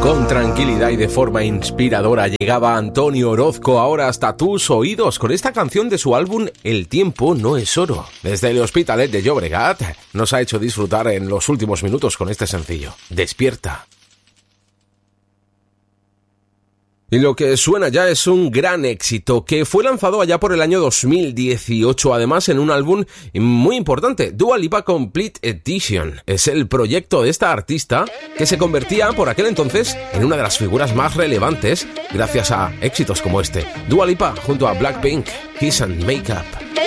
Con tranquilidad y de forma inspiradora llegaba Antonio Orozco ahora hasta tus oídos con esta canción de su álbum El tiempo no es oro. Desde el Hospitalet de Llobregat nos ha hecho disfrutar en los últimos minutos con este sencillo, Despierta. Y lo que suena ya es un gran éxito que fue lanzado allá por el año 2018, además en un álbum muy importante, Dua Lipa Complete Edition. Es el proyecto de esta artista que se convertía por aquel entonces en una de las figuras más relevantes gracias a éxitos como este. Dua Lipa junto a Blackpink, Kiss and Make Up.